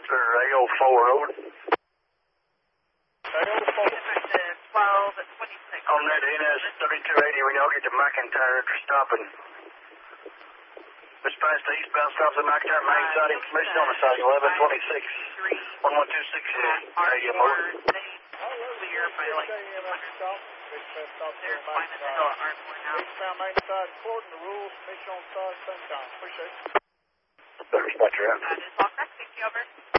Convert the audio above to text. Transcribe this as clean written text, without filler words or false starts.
Oscar, AO4 Road. AO4. 1226. On that NS 3280, we now get to McIntyre after stopping. Dispatch to eastbound stops at McIntyre main side, information on the side, 1126. 1126 AM over. Clear by like 200. They're fine at the hill at R4 now. Eastbound main side, according to rules, mission on side, same time. Appreciate it. Better spot your out. That is all correct. Thank you, over.